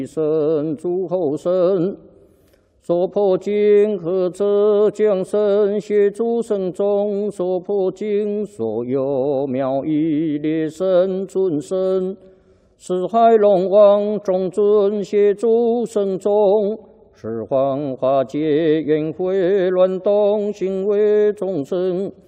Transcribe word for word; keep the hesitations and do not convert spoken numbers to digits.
神诸后生，所破经何者将身协诸圣众，所破经所有妙义列神尊神，四海龙王众尊协诸圣众，十方化解冤会乱动，行为众生。